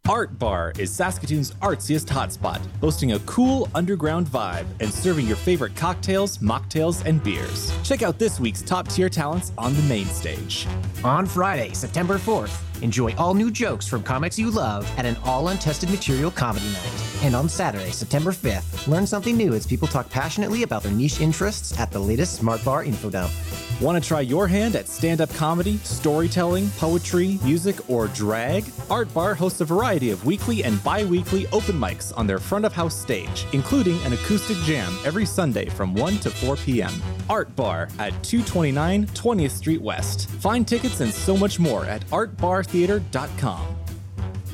Art Bar is Saskatoon's artsiest hotspot, boasting a cool underground vibe and serving your favorite cocktails, mocktails, and beers. Check out this week's top-tier talents on the main stage. On Friday, September 4th, enjoy all new jokes from comics you love at an all-untested material comedy night. And on Saturday, September 5th, learn something new as people talk passionately about their niche interests at the latest Smart Bar info dump. Want to try your hand at stand-up comedy, storytelling, poetry, music, or drag? Art Bar hosts a variety of weekly and bi-weekly open mics on their front-of-house stage, including an acoustic jam every Sunday from 1 to 4 p.m. Art Bar at 229 20th Street West. Find tickets and so much more at artbartheater.com.